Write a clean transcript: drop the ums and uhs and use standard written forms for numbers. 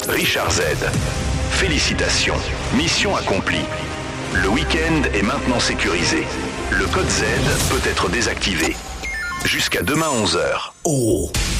Richard Z. Félicitations, mission accomplie. Le week-end est maintenant sécurisé. Le code Z peut être désactivé. Jusqu'à demain 11h. Oh.